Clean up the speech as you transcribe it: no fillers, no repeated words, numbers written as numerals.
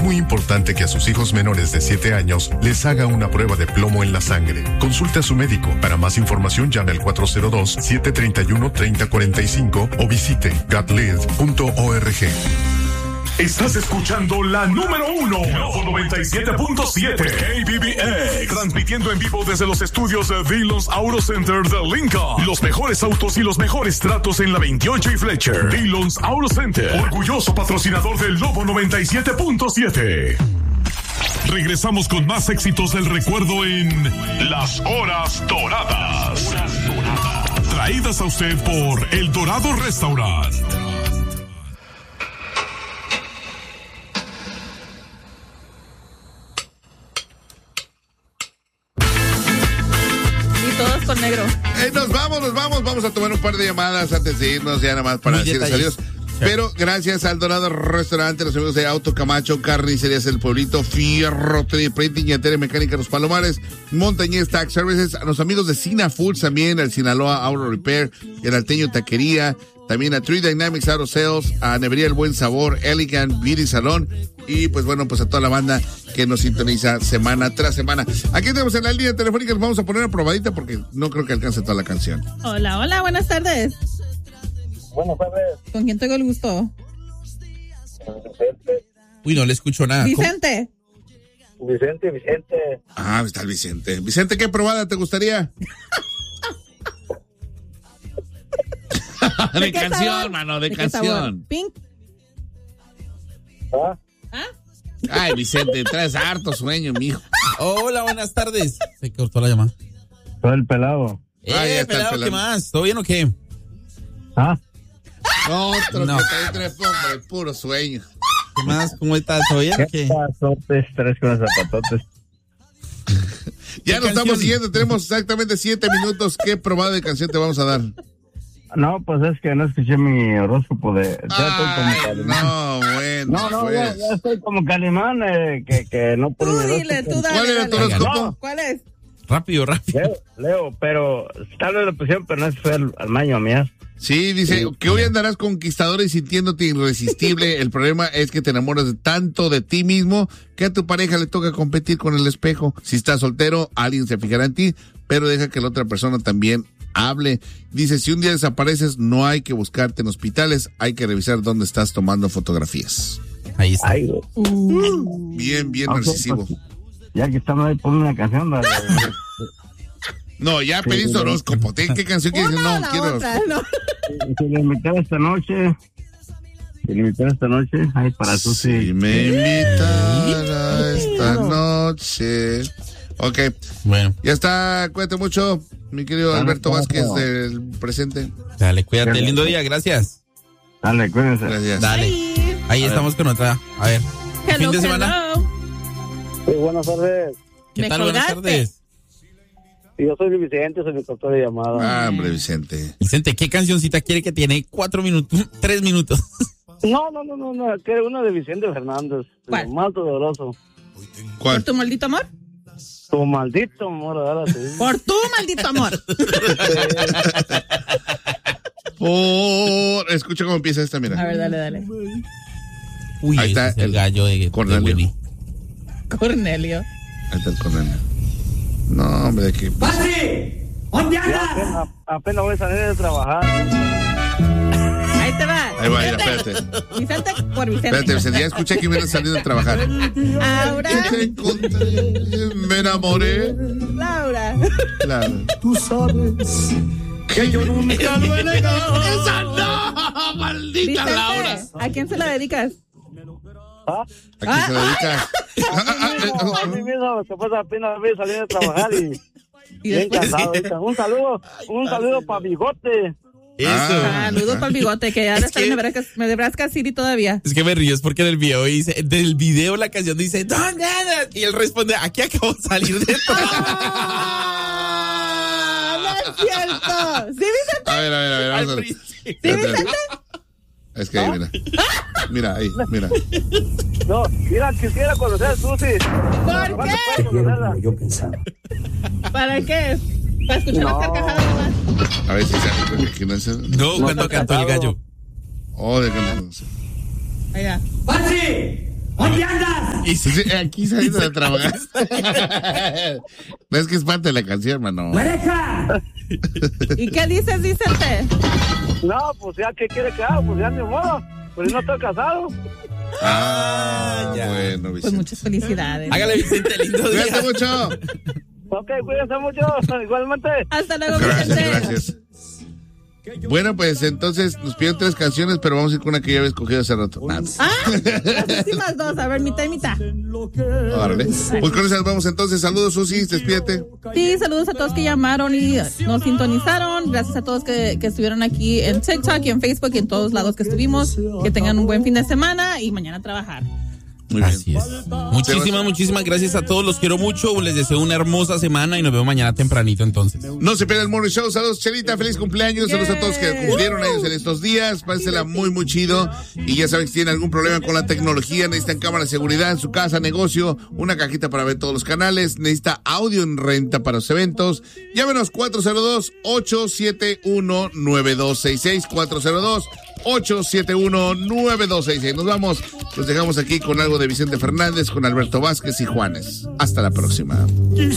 muy importante que a sus hijos menores de 7 años les haga una prueba de plomo en la sangre. Consulte a su médico. Para más información llame al 402-731-3045 o visite gatlid.org. Estás escuchando la número 1, Globo 97.7, KBBX, transmitiendo en vivo desde los estudios de Dillon's Auto Center de Lincoln. Los mejores autos y los mejores tratos en la 28 y Fletcher. Dillon's Auto Center, orgulloso patrocinador del Globo 97.7. Regresamos con más éxitos del recuerdo en Las Horas Doradas. Traídas a usted por El Dorado Restaurant. Con negro. Nos vamos a tomar un par de llamadas antes de irnos, ya nada más para decirles adiós. Pero gracias al Dorado Restaurante, los amigos de Auto Camacho, Carnicerías El Pueblito, Fierro, 3D Printing, Yatera Mecánica Los Palomares, Montañez Tax Services, a los amigos de Sina Foods también, al Sinaloa Auto Repair, el Alteño Taquería, también a Tree Dynamics Auto Sales, a Nevería El Buen Sabor, Elegant Beauty Salón y pues bueno, pues a toda la banda que nos sintoniza semana tras semana. Aquí tenemos en la línea telefónica, nos vamos a poner a probadita porque no creo que alcance toda la canción. Hola, buenas tardes. Buenas tardes. ¿Con quién tengo el gusto? Vicente. Uy, no le escucho nada. Vicente. Vicente. Ah, está el Vicente. Vicente, ¿qué probada te gustaría? De canción, sabor? Mano, de canción. Pink. ¿Ah? Ay, Vicente, traes harto sueño, mijo. Hola, buenas tardes. Se cortó la llamada. Soy el pelado. Pelado, ¿qué más? ¿Todo bien o qué? ¿Ah? Otro No. que trae tres hombres, puro sueño. ¿Qué más? ¿Cómo estás? ¿Todo bien o qué? Pasotes, 3 con zapatotes. Ya nos estamos siguiendo, tenemos exactamente 7 minutos. ¿Qué probada de canción te vamos a dar? No, pues es que no escuché mi horóscopo de... No, bueno. No, pues. ya estoy como Calimán, que no Tú puedo... dile, tú dale. ¿Cuál era tu horóscopo? ¿Cuál es? Rápido. Leo, pero tal vez lo pusieron, pero no es fue al maño mías. Sí, dice que hoy andarás conquistador y sintiéndote irresistible. El problema es que te enamoras tanto de ti mismo que a tu pareja le toca competir con el espejo. Si estás soltero, alguien se fijará en ti, pero deja que la otra persona también hable. Dice, si un día desapareces, no hay que buscarte en hospitales, hay que revisar dónde estás tomando fotografías. Ahí está. Ay, Bien narcisivo. pues, ya que estamos ahí, pon una canción. No, ya pediste horóscopo. ¿Qué canción quieres? No, quiero horóscopo. No. Si le invitara esta noche, ay, para tú sí. Si me invitara esta noche. Ok. Bueno. Ya está, cuídate mucho, mi querido Dale, Alberto claro. Vázquez del presente. Dale, cuídate. Lindo día, gracias. Dale, cuídense. Gracias. Dale. Ahí estamos con otra. A ver. Hello, fin de semana. hello. Sí, buenas tardes. ¿Qué Me tal? Buenas colgaste. tardes. Yo soy Vicente, soy mi corto de llamada. Ah, hombre, Vicente. Vicente, ¿qué cancioncita quiere que tiene? 4 minutos, 3 minutos. No, que una de Vicente Fernández. ¿Cuál? Lo más doloroso. ¿Por ¿Cuál? tu maldito amor? Tu maldito amor, ahora sí. Por tu maldito amor. Escucha cómo empieza esta, mira. A ver, dale. Uy, Ahí está ese es el el gallo de Cornelio. Willy. Cornelio. Ahí está el Cornelio. No, hombre, que... Ya apenas voy a salir de trabajar. Ahí te va. Ahí va, mira, espérate. Vicente por Vicente. Espérate, Vicente, ya escuché que vienes saliendo a trabajar. Ahora, Te encontré, me enamoré. Laura. Claro. Tú sabes que yo nunca lo he negado. ¡Esa no! ¡Maldita Vicente, Laura! ¿a quién se la dedicas? ¿Ah? ¿A quién se la dedicas? A mí mismo, que pues apenas voy a salir de trabajar y bien después. cansado. ahorita. Un saludo para Bigote. Eso. Saludos para el bigote, que ahora está en Nebraska City todavía. Es que me río, es porque en el video dice, del video la canción dice, ¿dónde andas? Y él responde, aquí acabo de salir de trabajar. ¡No es cierto! ¿Sí, Vicente? A ver, vamos a ver. ¿Sí, Vicente? Es que ahí, mira. Mira, ahí, mira. No, mira, quisiera conocer a Susi. ¿Por qué? Yo pensaba. ¿Para qué? ¿Para escuchar las carcajadas nomás? A ver si se hace. ¿Quién es el? No, cuando cantó el gallo. Oh, de que no sé. Allá. ¿Dónde andas? Y sí, aquí saliendo de trabajar. No es que es parte de la canción, mano. ¡Huereja! ¿Y qué dices, Vicente? No, pues ya, ¿qué quiere que haga? Pues ya ni modo. Pues no estoy casado. ya. Bueno, Pues Vicente. muchas felicidades. Hágale, Vicente, lindo día. Cuídate mucho. Ok, cuídense mucho. Igualmente. Hasta luego, Gracias, Vicente. gracias. Bueno, pues entonces nos pidieron 3 canciones, pero vamos a ir con una que ya había escogido hace rato. Nada. Las últimas 2, a ver, mitad y mitad. Órale. Pues con esas vamos entonces. Saludos, Susi, despídete. Sí, saludos a todos que llamaron y nos sintonizaron. Gracias a todos que estuvieron aquí en TikTok y en Facebook y en todos lados que estuvimos. Que tengan un buen fin de semana y mañana a trabajar. Muy bien. Así es. Muchísimas gracias a todos. Los quiero mucho. Les deseo una hermosa semana y nos vemos mañana tempranito entonces. No se pierda el Morning Show. Saludos, Chelita. Feliz cumpleaños. Saludos a todos que cumplieron años en estos días. Pásela muy, muy chido. Y ya saben, si tienen algún problema con la tecnología, necesitan cámara de seguridad en su casa, negocio, una cajita para ver todos los canales, necesita audio en renta para los eventos. Llámenos 402-871-9266. 402-871-9266. Nos vamos. Los dejamos aquí con algo de Vicente Fernández, con Alberto Vázquez y Juanes. Hasta la próxima.